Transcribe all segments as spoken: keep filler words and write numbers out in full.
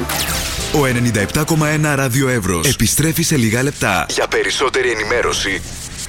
Ο ενενήντα επτά κόμμα ένα Ράδιο Εύρος επιστρέφει σε λίγα λεπτά. Για περισσότερη ενημέρωση,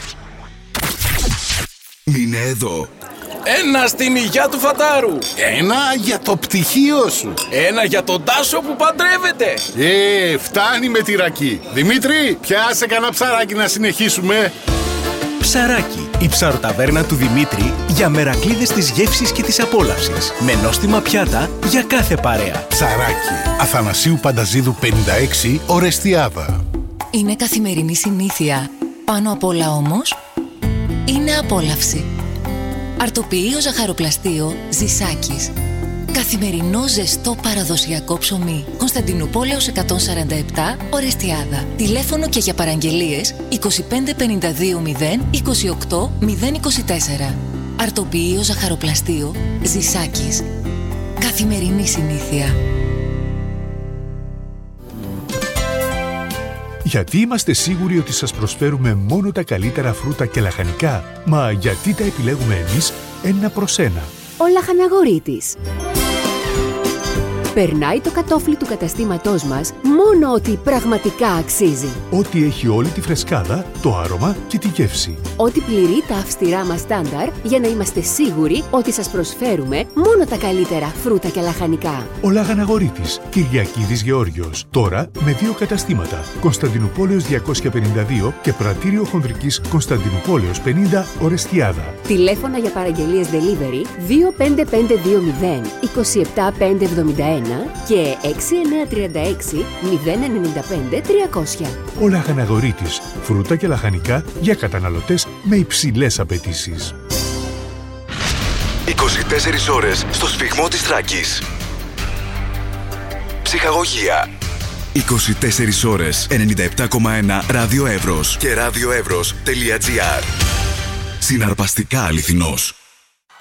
μείνε εδώ. Ένα στην υγειά του Φατάρου. Ένα για το πτυχίο σου. Ένα για τον Τάσο που παντρεύεται. Ε, φτάνει με τη ρακή. Δημήτρη, πιάσε κανένα ψαράκι να συνεχίσουμε. Ψαράκι, η ψαροταβέρνα του Δημήτρη για μερακλείδες της γεύσης και της απόλαυσης. Με νόστιμα πιάτα για κάθε παρέα. Ψαράκι, Αθανασίου Πανταζίδου πενήντα έξι, Ορεστιάδα. Είναι καθημερινή συνήθεια. Πάνω απ' όλα όμως, είναι απόλαυση. Αρτοποιείο ζαχαροπλαστείο Ζησάκης. Καθημερινό ζεστό παραδοσιακό ψωμί. Κωνσταντινούπολεως εκατόν σαράντα επτά, Ορεστιάδα. Τηλέφωνο και για παραγγελίες είκοσι πέντε πενήντα δύο μηδέν είκοσι οκτώ μηδέν είκοσι τέσσερα. Αρτοποιείο ζαχαροπλαστείο Ζησάκης. Καθημερινή συνήθεια. Γιατί είμαστε σίγουροι ότι σας προσφέρουμε μόνο τα καλύτερα φρούτα και λαχανικά? Μα γιατί τα επιλέγουμε εμείς ένα προς ένα? Ο Λαχαναγορείτης. Περνάει το κατόφλι του καταστήματός μας μόνο ότι πραγματικά αξίζει. Ό,τι έχει όλη τη φρεσκάδα, το άρωμα και τη γεύση. Ό,τι πληρεί τα αυστηρά μας στάνταρ για να είμαστε σίγουροι ότι σας προσφέρουμε μόνο τα καλύτερα φρούτα και λαχανικά. Ο Λαχαναγορείτης, Κυριακίδης Γεώργιος. Τώρα με δύο καταστήματα. Κωνσταντινούπολεως διακόσια πενήντα δύο και Πρατήριο Χονδρικής Κωνσταντινούπολεως πενήντα, Ορεστιάδα. Τηλέφωνα για παραγγελίες delivery δύο πέντε πέντε δύο μηδέν είκοσι επτά πεντακόσια εβδομήντα ένα και έξι εννιά τρία έξι μηδέν εννιά πέντε τριακόσια. Ο Λαχαναγορείτης, φρούτα και λαχανικά για καταναλωτές με υψηλές απαιτήσεις. είκοσι τέσσερις ώρες στο σφυγμό της Θράκης. Ψυχαγωγία. είκοσι τέσσερις ώρες ενενήντα επτά κόμμα ένα Ράδιο Εύρος και radioevros.gr. Συναρπαστικά αληθινός.